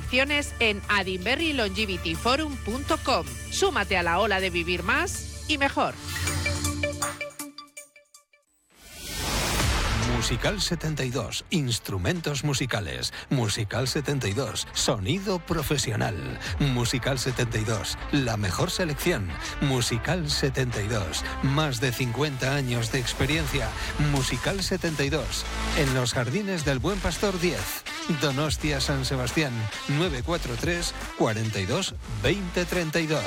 Inscripciones en adinberrylongevityforum.com. Súmate a la ola de vivir más y mejor. Musical 72, instrumentos musicales. Musical 72, sonido profesional. Musical 72, la mejor selección. Musical 72, más de 50 años de experiencia. Musical 72, en los Jardines del Buen Pastor 10, Donostia, San Sebastián, 943 42 20 32.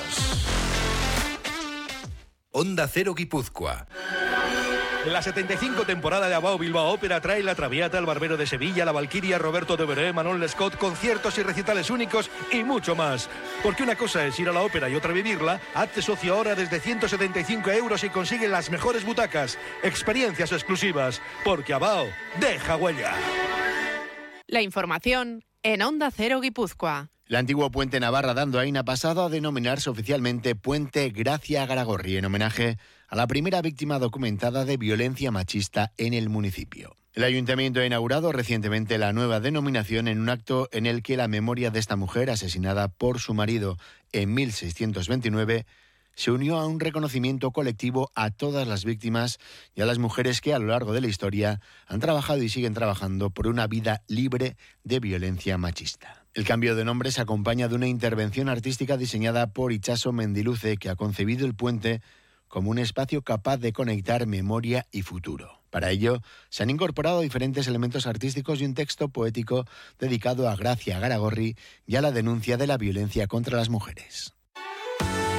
Onda Cero Guipúzcoa. La 75 temporada de Abao Bilbao Ópera trae La Traviata, El Barbero de Sevilla, La Valquiria, Roberto de Veré, Manon Lescaut, conciertos y recitales únicos y mucho más. Porque una cosa es ir a la ópera y otra vivirla. Hazte socio ahora desde 175 € y consigue las mejores butacas. Experiencias exclusivas. Porque Abao deja huella. La información en Onda Cero Guipúzcoa. El antiguo puente Navarra de Andoain ha pasado a denominarse oficialmente Puente Gracia Garagorri, en homenaje a la primera víctima documentada de violencia machista en el municipio. El ayuntamiento ha inaugurado recientemente la nueva denominación en un acto en el que la memoria de esta mujer, asesinada por su marido en 1629, se unió a un reconocimiento colectivo a todas las víctimas y a las mujeres que a lo largo de la historia han trabajado y siguen trabajando por una vida libre de violencia machista. El cambio de nombre se acompaña de una intervención artística diseñada por Itxaso Mendiluce, que ha concebido el puente como un espacio capaz de conectar memoria y futuro. Para ello, se han incorporado diferentes elementos artísticos y un texto poético dedicado a Gracia Garagorri y a la denuncia de la violencia contra las mujeres.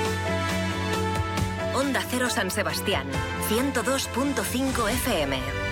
Onda Cero San Sebastián, 102.5 FM.